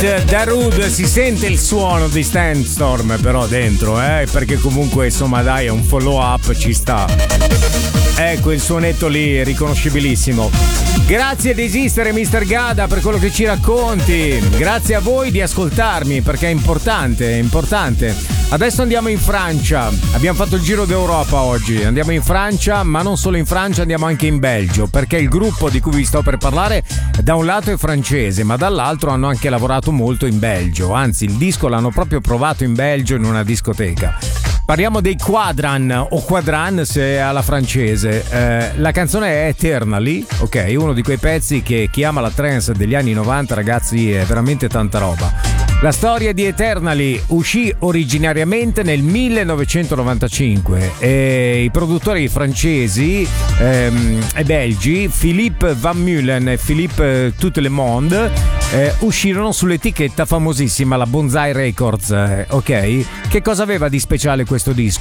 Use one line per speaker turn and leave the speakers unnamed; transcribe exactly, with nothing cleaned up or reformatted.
Darude, si sente il suono di Sandstorm però dentro, eh? Perché comunque insomma dai, è un follow up, ci sta. Ecco il suonetto lì, riconoscibilissimo. Grazie di esistere mister Gada per quello che ci racconti. Grazie a voi di ascoltarmi perché è importante, è importante. Adesso andiamo in Francia. Abbiamo fatto il giro d'Europa oggi. Andiamo in Francia, ma non solo in Francia, andiamo anche in Belgio, perché il gruppo di cui vi sto per parlare da un lato è francese, ma dall'altro hanno anche lavorato molto in Belgio. Anzi, il disco l'hanno proprio provato in Belgio in una discoteca. Parliamo dei Quadran o Quadran se è alla francese. Eh, la canzone è Eternally, ok? Uno di quei pezzi che chi ama la trance degli anni novanta, ragazzi, è veramente tanta roba. La storia di Eternally uscì originariamente nel millenovecentonovantacinque e i produttori francesi ehm, e belgi Philippe Van Meulen e Philippe Tout-le-Monde eh, uscirono sull'etichetta famosissima la Bonzai Records, eh, ok? Che cosa aveva di speciale questo disco?